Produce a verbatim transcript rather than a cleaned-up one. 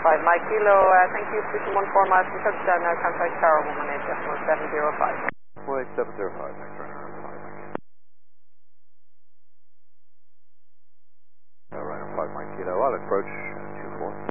five Mike Kilo, uh, thank you, Station one four miles from touchdown, now contact Tower one one eight decimal seven zero five. one eight seven zero five, thanks very much. All right, five Mike Kilo, I'll approach two four.